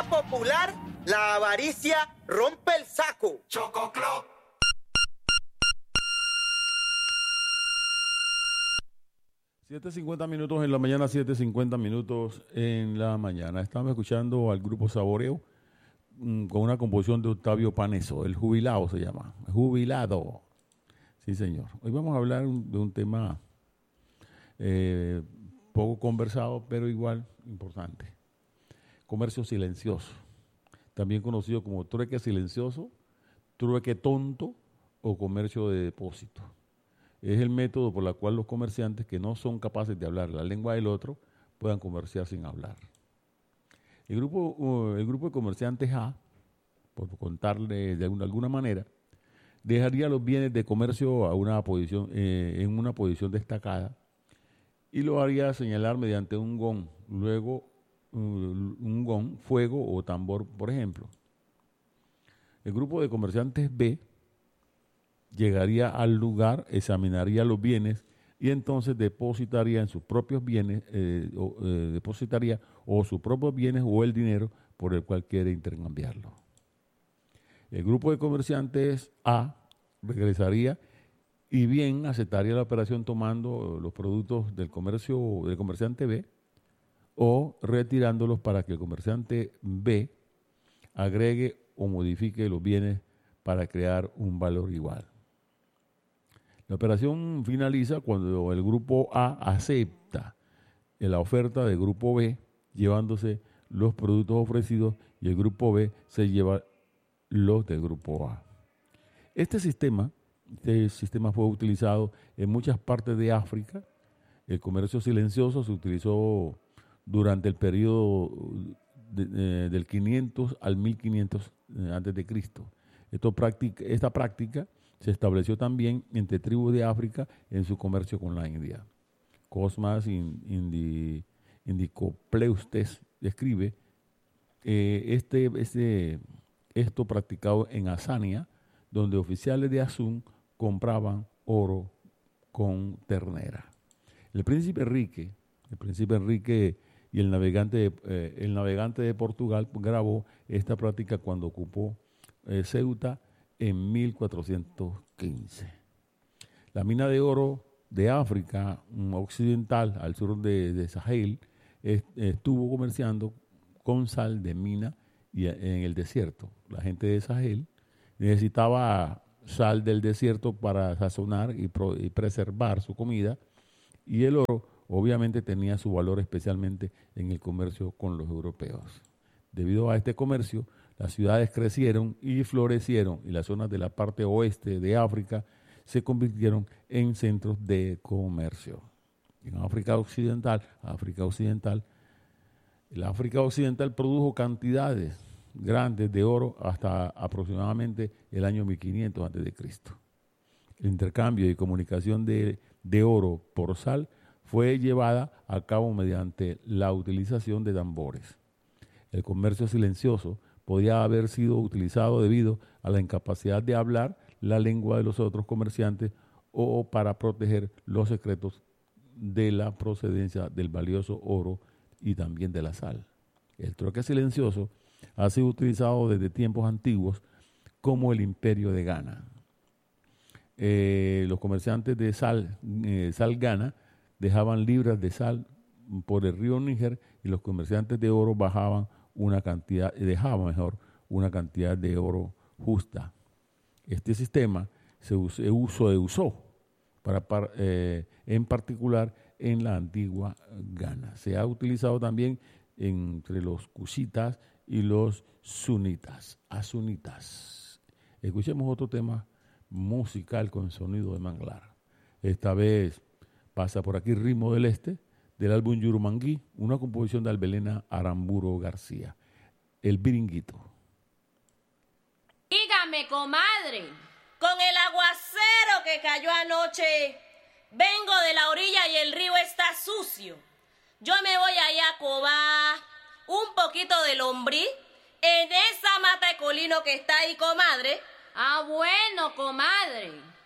popular, la avaricia rompe el saco. Chococlub. $7:50 en la mañana, 7:50 en la mañana. Estamos escuchando al grupo Saboreo con una composición de Octavio Paneso. El Jubilado se llama. Jubilado. Sí, señor. Hoy vamos a hablar de un tema poco conversado, pero igual importante. Comercio silencioso. También conocido como trueque silencioso, trueque tonto o comercio de depósito. Es el método por el cual los comerciantes que no son capaces de hablar la lengua del otro puedan comerciar sin hablar. El grupo de comerciantes A, por contarle de alguna manera, dejaría los bienes de comercio a una posición, en una posición destacada y lo haría señalar mediante un gong, luego un gong, fuego o tambor, por ejemplo. El grupo de comerciantes B llegaría al lugar, examinaría los bienes y entonces depositaría en sus propios bienes, depositaría o sus propios bienes o el dinero por el cual quiere intercambiarlo. El grupo de comerciantes A regresaría y bien aceptaría la operación tomando los productos del comerciante B o retirándolos para que el comerciante B agregue o modifique los bienes para crear un valor igual. La operación finaliza cuando el grupo A acepta la oferta del grupo B, llevándose los productos ofrecidos y el grupo B se lleva los del grupo A. Este sistema fue utilizado en muchas partes de África. El comercio silencioso se utilizó durante el periodo del 500 al 1500 antes de Cristo. Esta práctica se estableció también entre tribus de África en su comercio con la India. Cosmas Indicopleustes describe esto practicado en Azania, donde oficiales de Azun compraban oro con ternera. El príncipe Enrique y el navegante de Portugal grabó esta práctica cuando ocupó Ceuta en 1415. La mina de oro de África occidental, al sur de Sahel, estuvo comerciando con sal de mina y en el desierto. La gente de Sahel necesitaba sal del desierto para sazonar y preservar su comida, y el oro obviamente tenía su valor especialmente en el comercio con los europeos. Debido a este comercio, las ciudades crecieron y florecieron y las zonas de la parte oeste de África se convirtieron en centros de comercio. En la África Occidental produjo cantidades grandes de oro hasta aproximadamente el año 1500 a.C. El intercambio y comunicación de oro por sal fue llevada a cabo mediante la utilización de tambores. El comercio silencioso podía haber sido utilizado debido a la incapacidad de hablar la lengua de los otros comerciantes o para proteger los secretos de la procedencia del valioso oro y también de la sal. El trueque silencioso ha sido utilizado desde tiempos antiguos como el imperio de Ghana. Los comerciantes de sal Ghana dejaban libras de sal por el río Níger y los comerciantes de oro dejaban una cantidad de oro justa. Este sistema se usó en particular en la antigua Ghana. Se ha utilizado también entre los cusitas y los asunitas. Escuchemos otro tema musical con sonido de manglar. Esta vez pasa por aquí Ritmo del Este, del álbum Yurumangui, una composición de Albelena Aramburo García. El Biringuito. Dígame, comadre, con el aguacero que cayó anoche, vengo de la orilla y el río está sucio. Yo me voy allá a cobar un poquito de lombriz en esa mata de colino que está ahí, comadre. Ah, bueno, comadre.